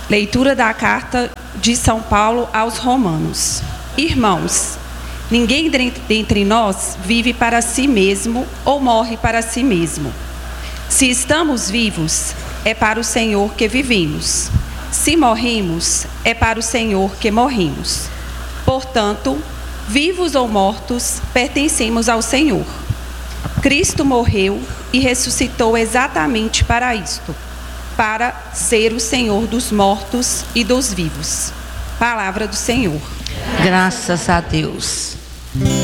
Leitura da carta de São Paulo aos Romanos. Irmãos, ninguém dentre nós vive para si mesmo ou morre para si mesmo. Se estamos vivos, é para o Senhor que vivemos. Se morremos, é para o Senhor que morremos. Portanto, vivos ou mortos, pertencemos ao Senhor. Cristo morreu e ressuscitou exatamente para isto, para ser o Senhor dos mortos e dos vivos. Palavra do Senhor. Graças a Deus.